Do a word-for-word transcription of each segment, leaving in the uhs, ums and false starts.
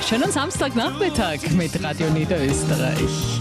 Schönen Samstagnachmittag mit Radio Niederösterreich.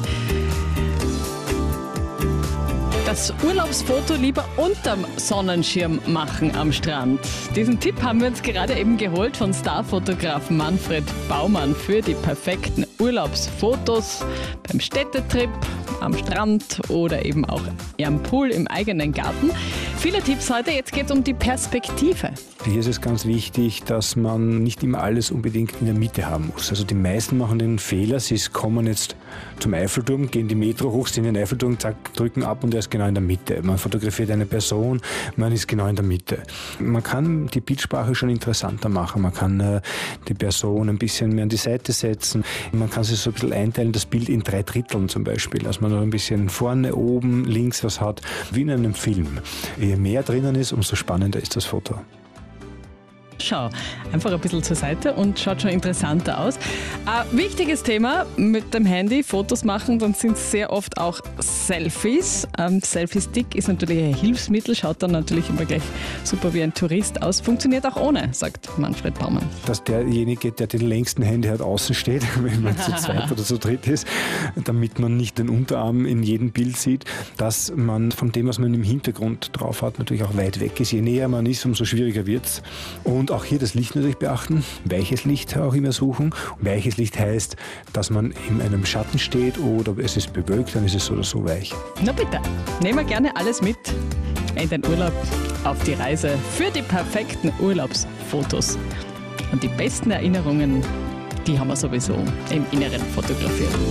Das Urlaubsfoto lieber unterm Sonnenschirm machen am Strand. Diesen Tipp haben wir uns gerade eben geholt von Starfotografen Manfred Baumann für die perfekten Urlaubsfotos beim Städtetrip, am Strand oder eben auch am Pool im eigenen Garten. Viele Tipps heute, jetzt geht es um die Perspektive. Hier ist es ganz wichtig, dass man nicht immer alles unbedingt in der Mitte haben muss. Also die meisten machen den Fehler, sie kommen jetzt zum Eiffelturm, gehen die Metro hoch, sind in den Eiffelturm, zack, drücken ab und er ist genau in der Mitte. Man fotografiert eine Person, man ist genau in der Mitte. Man kann die Bildsprache schon interessanter machen, man kann äh, die Person ein bisschen mehr an die Seite setzen, man kann sich so ein bisschen einteilen, das Bild in drei Dritteln zum Beispiel, dass man noch ein bisschen vorne, oben, links was hat, wie in einem Film. Je mehr drinnen ist, umso spannender ist das Foto. Schau, einfach ein bisschen zur Seite und schaut schon interessanter aus. Ein wichtiges Thema mit dem Handy, Fotos machen, dann sind es sehr oft auch Selfies. Ähm, Selfie-Stick ist natürlich ein Hilfsmittel, schaut dann natürlich immer gleich super wie ein Tourist aus. Funktioniert auch ohne, sagt Manfred Baumann. Dass derjenige, der den längsten Handy hat, außen steht, wenn man zu zweit oder zu dritt ist, damit man nicht den Unterarm in jedem Bild sieht, dass man von dem, was man im Hintergrund drauf hat, natürlich auch weit weg ist. Je näher man ist, umso schwieriger wird es. Und auch hier das Licht natürlich beachten, weiches Licht auch immer suchen. Weiches Licht heißt, dass man in einem Schatten steht oder es ist bewölkt, dann ist es so oder so weich. Na bitte, nehmen wir gerne alles mit in den Urlaub, auf die Reise für die perfekten Urlaubsfotos. Und die besten Erinnerungen, die haben wir sowieso im Inneren fotografiert.